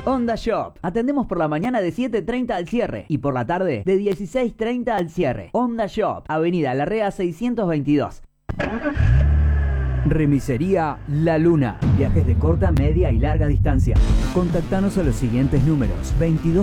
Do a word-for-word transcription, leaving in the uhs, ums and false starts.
Honda Shop. Atendemos por la mañana de siete treinta al cierre y por la tarde de dieciséis treinta al cierre. Honda Shop, Avenida Larrea seiscientos veintidós. Remisería La Luna. Viajes de corta, media y larga distancia. Contactanos a los siguientes números: veintidós